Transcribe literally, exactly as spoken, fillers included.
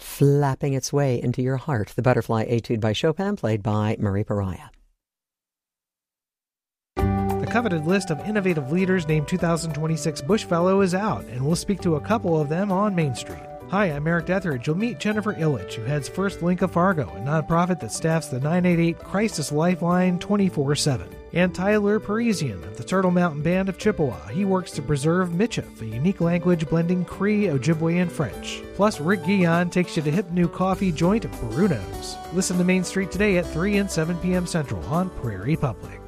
flapping its way into your heart. The Butterfly Etude by Chopin, played by Marie Pariah. The coveted list of innovative leaders named two thousand twenty-six Bush Fellow is out, and we'll speak to a couple of them on Main Street. Hi, I'm Eric Detheridge. You'll meet Jennifer Illich, who heads First Link of Fargo, a nonprofit that staffs the nine eight eight Crisis Lifeline twenty-four seven. And Tyler Parisian of the Turtle Mountain Band of Chippewa. He works to preserve Michif, a unique language blending Cree, Ojibwe, and French. Plus, Rick Guion takes you to hip new coffee joint Bruno's. Listen to Main Street today at three and seven p.m. Central on Prairie Public.